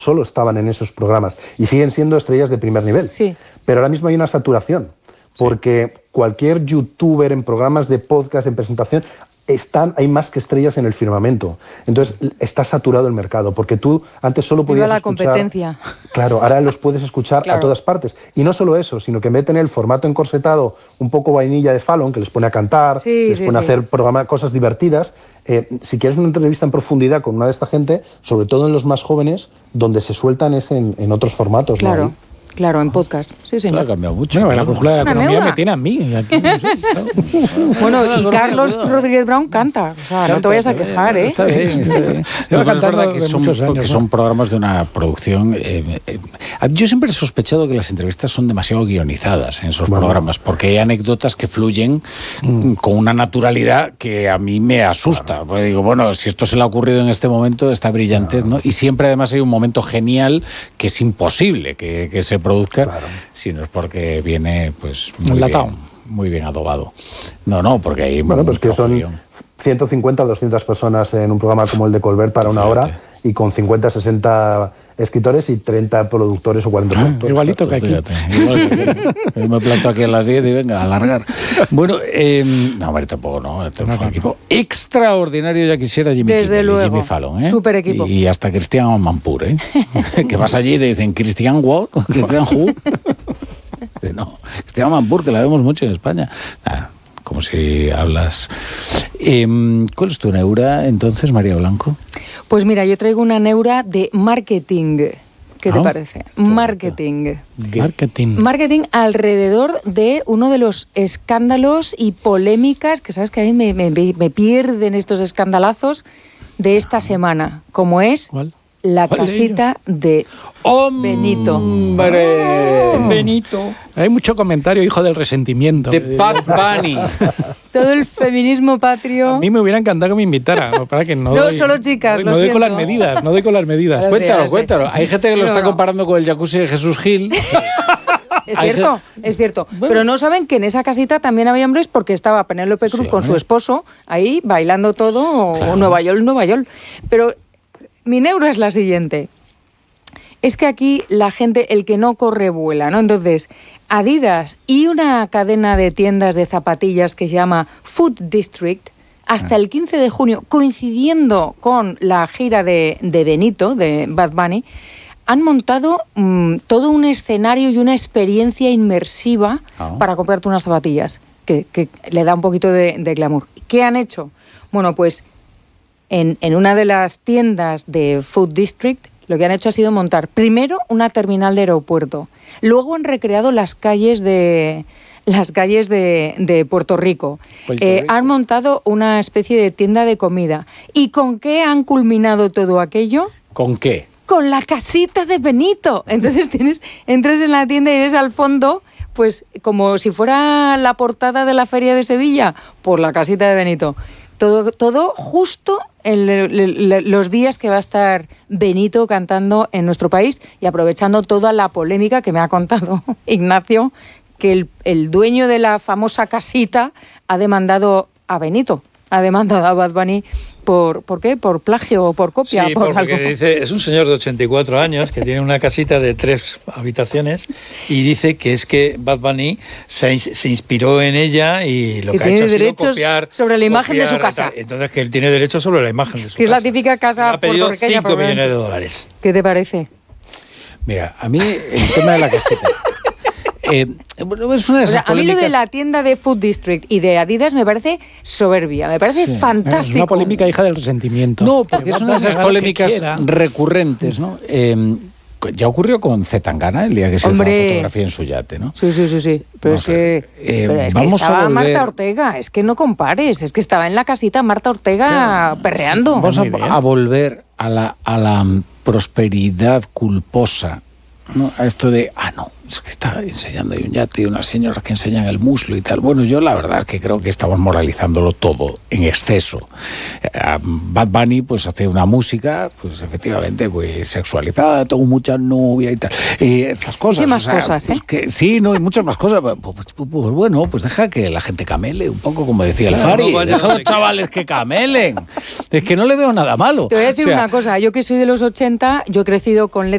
solo estaban en esos programas y siguen siendo estrellas de primer nivel. Sí. Pero ahora mismo hay una saturación, porque cualquier youtuber en programas de podcast, en presentación, hay más que estrellas en el firmamento. Entonces está saturado el mercado, porque tú antes solo podías la escuchar... competencia. Claro, ahora los puedes escuchar a todas partes. Y no solo eso, sino que en vez de tener el formato encorsetado un poco vainilla de Fallon, que les pone a cantar, les pone a hacer cosas divertidas, si quieres una entrevista en profundidad con una de esta gente, sobre todo en los más jóvenes, donde se sueltan es en otros formatos. Claro. ¿No? Claro, en podcast. Sí, señor. Ha cambiado mucho. Bueno, la brújula de la economía me tiene a mí. Aquí, no sé, Bueno, y Carlos Rodríguez Brown canta. O sea, no te vayas a quejar, ¿eh? Está bien, está bien. Lleva cantando que son, muchos años, porque son programas de una producción... yo siempre he sospechado que las entrevistas son demasiado guionizadas en esos programas, porque hay anécdotas que fluyen con una naturalidad que a mí me asusta. Porque digo, bueno, si esto se le ha ocurrido en este momento, está brillante, ¿no? Y siempre además hay un momento genial que es imposible que se produzca, si no es porque viene pues muy bien adobado. No, porque hay... Bueno, pues que son 150 o 200 personas en un programa como el de Colbert para una hora, y con 50, 60 escritores y 30 productores o 40 productores. Igualito que aquí. Fíjate, yo me planto aquí a las 10 y venga, a alargar. Bueno, no, hombre, tampoco, no. Tenemos un equipo extraordinario, ya quisiera Jimmy Fallon, ¿eh? Súper equipo. Y hasta Cristian Amanpour, ¿eh? Que vas allí y te dicen, ¿Cristian what? ¿Cristian who? No, Cristian Amanpour, que la vemos mucho en España. Como si hablas... ¿Cuál es tu neura, entonces, María Blanco? Pues mira, yo traigo una neura de marketing. ¿Qué te parece? Marketing. Marketing alrededor de uno de los escándalos y polémicas que sabes que a mí me pierden estos escandalazos de esta semana, como es... ¿Cuál? La casita de Benito. ¡Hombre! Benito. Hay mucho comentario, hijo del resentimiento. De Bad Bunny. Todo el feminismo patrio. A mí me hubiera encantado que me invitara. Para que no doy, solo chicas, no doy con las medidas, no doy con las medidas. Cuéntalo. Hay gente que lo está comparando con el jacuzzi de Jesús Gil. Es cierto. Bueno. Pero no saben que en esa casita también había hombres, porque estaba Penélope Cruz con su esposo ahí bailando todo, claro. Nueva York. Pero mi neuro es la siguiente. Es que aquí la gente, el que no corre, vuela, ¿no? Entonces, Adidas y una cadena de tiendas de zapatillas que se llama Food District, hasta el 15 de junio, coincidiendo con la gira de Benito, de Bad Bunny, han montado todo un escenario y una experiencia inmersiva para comprarte unas zapatillas, que le da un poquito de glamour. ¿Qué han hecho? Bueno, pues en una de las tiendas de Food District, lo que han hecho ha sido montar primero una terminal de aeropuerto, luego han recreado las calles de Puerto Rico. Han montado una especie de tienda de comida. ¿Y con qué han culminado todo aquello? ¿Con qué? Con la casita de Benito. Entonces entras en la tienda y ves al fondo, pues como si fuera la portada de la Feria de Sevilla, por la casita de Benito. Todo justo en los días que va a estar Benito cantando en nuestro país, y aprovechando toda la polémica que me ha contado Ignacio, que el dueño de la famosa casita ha demandado a Benito, ha demandado a Bad Bunny ¿por qué? ¿Por plagio o por copia? Sí, por porque algo. dice, es un señor de 84 años que tiene una casita de 3 habitaciones y dice que es que Bad Bunny se inspiró en ella y lo que ha hecho ha sido copiar sobre la imagen de su casa. Entonces que él tiene derechos sobre la imagen de su casa. Que es la típica casa puertorriqueña. Ha pedido $5 millones. ¿Qué te parece? Mira, a mí el tema de la casita... bueno, es una de esas a mí lo de la tienda de Food District y de Adidas me parece soberbia, me parece fantástico. Es una polémica hija del resentimiento. No, porque es una de esas polémicas recurrentes, ¿no? Ya ocurrió con Zetangana el día que se hizo la fotografía en su yate, ¿no? Sí. Pero es que estaba Marta Ortega, es que no compares, es que estaba en la casita Marta Ortega perreando. Vamos a volver a la prosperidad culposa, ¿no? A esto de, no, es que está enseñando ahí un yate y unas señoras que enseñan el muslo y tal. Bueno, yo la verdad es que creo que estamos moralizándolo todo en exceso. Bad Bunny pues hace una música, pues efectivamente, pues sexualizada, tengo muchas novias y tal. Estas cosas. ¿Qué más cosas, pues, sí, no, hay muchas más cosas. Pues bueno, pues deja que la gente camele, un poco como decía el Fari. Deja a los chavales que camelen. Es que no le veo nada malo. Te voy a decir una cosa, yo que soy de los 80, yo he crecido con